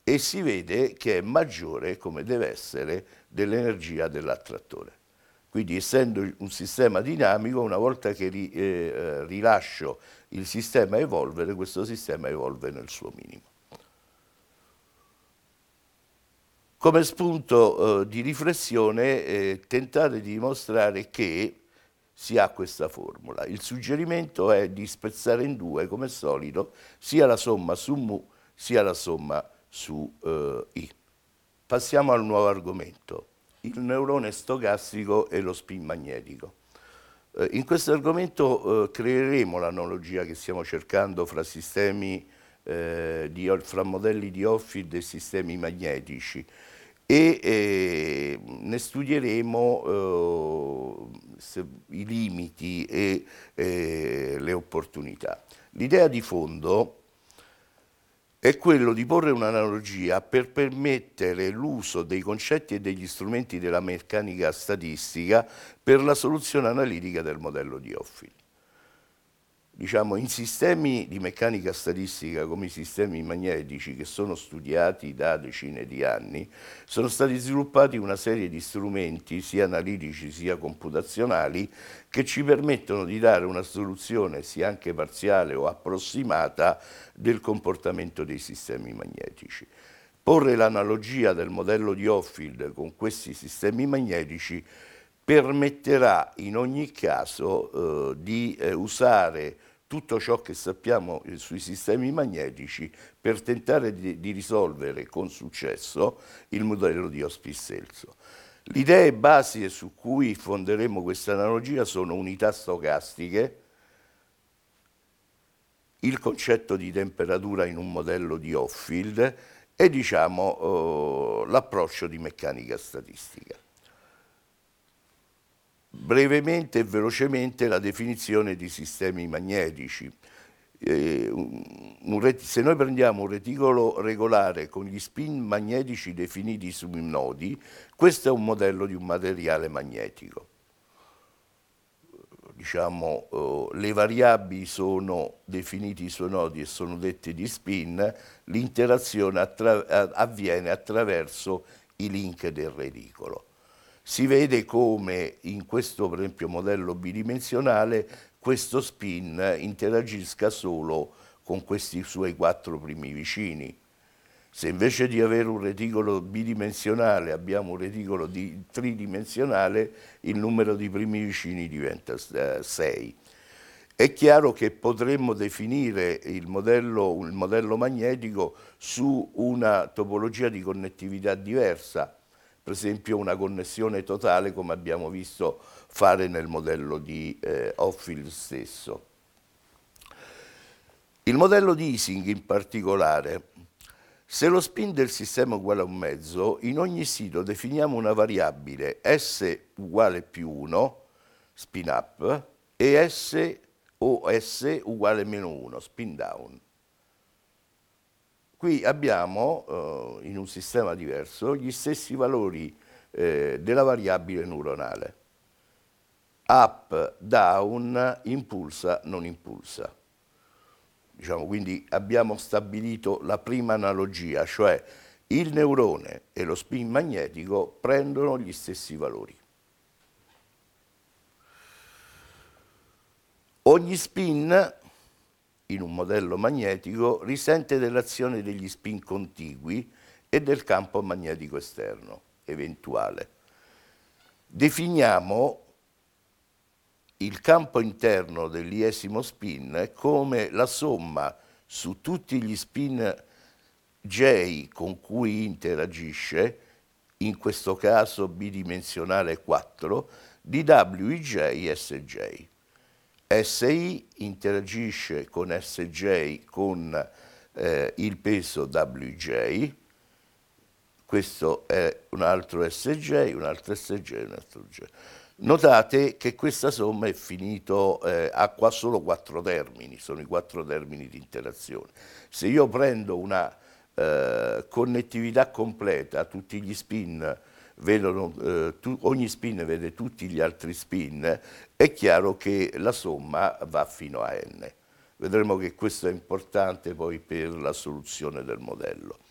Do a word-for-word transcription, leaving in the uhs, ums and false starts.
e si vede che è maggiore, come deve essere, dell'energia dell'attrattore. Quindi, essendo un sistema dinamico, una volta che ri, eh, rilascio il sistema evolvere, questo sistema evolve nel suo minimo. Come spunto eh, di riflessione, eh, tentate di dimostrare che si ha questa formula. Il suggerimento è di spezzare in due, come al solito, sia la somma su mu, sia la somma su eh, i. Passiamo al nuovo argomento, il neurone stocastico e lo spin magnetico. Eh, in questo argomento eh, creeremo l'analogia che stiamo cercando fra sistemi eh, di, fra modelli di Hoffield e sistemi magnetici, e eh, ne studieremo eh, se, i limiti e eh, le opportunità. L'idea di fondo è quello di porre un'analogia per permettere l'uso dei concetti e degli strumenti della meccanica statistica per la soluzione analitica del modello di Hoffield. Diciamo, in sistemi di meccanica statistica come i sistemi magnetici, che sono studiati da decine di anni, sono stati sviluppati una serie di strumenti, sia analitici sia computazionali, che ci permettono di dare una soluzione, sia anche parziale o approssimata, del comportamento dei sistemi magnetici. Porre l'analogia del modello di Hoffield con questi sistemi magnetici permetterà in ogni caso eh, di eh, usare tutto ciò che sappiamo eh, sui sistemi magnetici per tentare di, di risolvere con successo il modello di Hoffield-Celso. Le idee basi su cui fonderemo questa analogia sono unità stocastiche, il concetto di temperatura in un modello di Hoffield e, diciamo, eh, l'approccio di meccanica statistica. Brevemente e velocemente la definizione di sistemi magnetici. Eh, un, un se noi prendiamo un reticolo regolare con gli spin magnetici definiti sui nodi, questo è un modello di un materiale magnetico. Diciamo, eh, le variabili sono definite sui nodi e sono dette di spin, l'interazione attra avviene attraverso i link del reticolo. Si vede come in questo, per esempio, modello bidimensionale, questo spin interagisca solo con questi suoi quattro primi vicini. Se invece di avere un reticolo bidimensionale abbiamo un reticolo di tridimensionale, il numero di primi vicini diventa sei. È chiaro che potremmo definire il modello, il modello magnetico su una topologia di connettività diversa, per esempio una connessione totale come abbiamo visto fare nel modello di eh, Hoffield stesso. Il modello di Ising in particolare, se lo spin del sistema è uguale a un mezzo, in ogni sito definiamo una variabile S uguale più uno, spin up, e S o S uguale meno uno, spin down. Qui abbiamo, eh, in un sistema diverso, gli stessi valori eh, della variabile neuronale. Up, down, impulsa, non impulsa. Diciamo, quindi abbiamo stabilito la prima analogia, cioè il neurone e lo spin magnetico prendono gli stessi valori. Ogni spin in un modello magnetico risente dell'azione degli spin contigui e del campo magnetico esterno eventuale. Definiamo il campo interno dell'iesimo spin come la somma su tutti gli spin J con cui interagisce, in questo caso bidimensionale quattro, di W I J e S J. S I interagisce con S J con eh, il peso W J, questo è un altro S J, un altro S J, un altro J. Notate che questa somma è finito, eh, ha qua solo quattro termini, sono i quattro termini di interazione. Se io prendo una eh, connettività completa, tutti gli spin vedono, eh, tu, ogni spin vede tutti gli altri spin, è chiaro che la somma va fino a n. Vedremo che questo è importante poi per la soluzione del modello.